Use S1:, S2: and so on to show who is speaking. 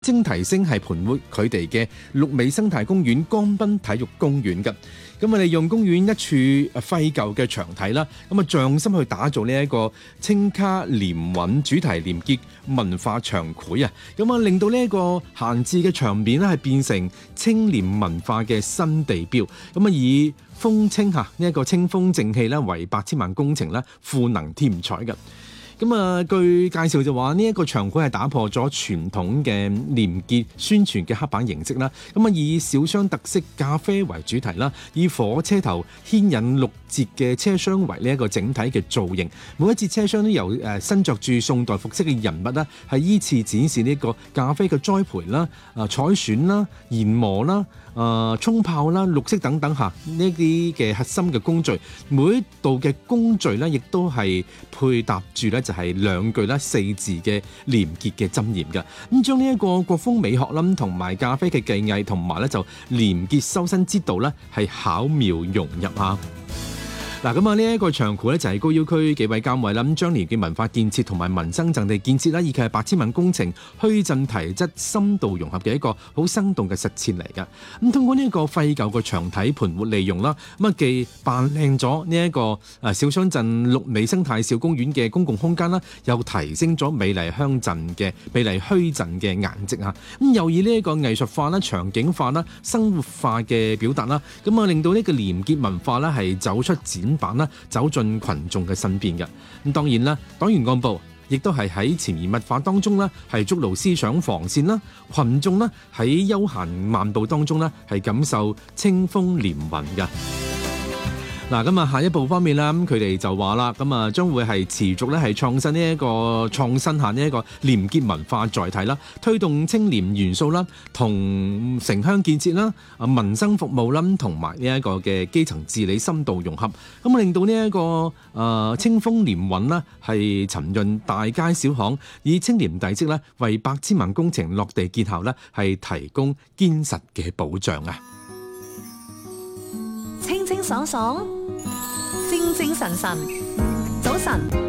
S1: 精提升係盤活佢哋嘅綠美生態公園江濱體育公園嘅。咁利用公園一處廢舊嘅牆體啦，匠心去打造呢一個清卡廉韻主題廉潔文化牆繪啊，令到呢一個閒置嘅牆面咧係變成清廉文化嘅新地標。以風清呢一個清風正氣咧為8千萬工程咧賦能添彩嘅。據介紹就話呢一個牆繪係打破咗傳統嘅廉潔宣傳嘅刻板形式啦。以小商特色咖啡為主題啦，以火車頭牽引6節嘅車廂為呢一個整體嘅造型。每一節車廂都由身着住宋代服飾嘅人物啦，係依次展示呢個咖啡嘅栽培啦、採選啦、研磨啦、沖泡啦、綠色等等呢啲嘅核心嘅工序。每一道嘅工序呢，亦都係配搭住呢就係2句啦4字嘅廉潔嘅箴言嘅。將呢一個國風美學啦，同埋咖啡嘅技藝，同埋咧就廉潔修身之道咧，係巧妙融入啊！呢一個牆繪咧就係高要區紀委監委啦，將廉潔文化建設同埋民生陣地建設啦，以及係8千萬工程虛震提質深度融合嘅一個好生動嘅實踐嚟㗎。通過呢一個廢舊嘅牆體盤活利用啦，既扮靚咗呢一個小商鎮綠美生態小公園嘅公共空間啦，又提升咗美麗墟鎮嘅顏值啊！又以呢一個藝術化啦、場景化啦、生活化嘅表達啦，令到呢個廉潔文化啦係走出展版啦，走進群眾嘅身邊嘅。當然啦，黨員幹部亦都係喺潛移默化當中啦，係築牢思想防線啦。群眾啦喺悠閒漫步當中啦，係感受清風廉韻嘅。下一步方面啦，佢哋就話啦，將會係持續咧係創新下呢一個廉潔文化載體啦，推動清廉元素啦，同城鄉建設啦、民生服務啦，同埋呢一個嘅基層治理深度融合，令到呢一個清風廉韻啦係沉潤大街小巷，以清廉遞職咧為8千萬工程落地見效咧係提供堅實嘅保障啊！
S2: 清清爽爽，精精神神，早晨。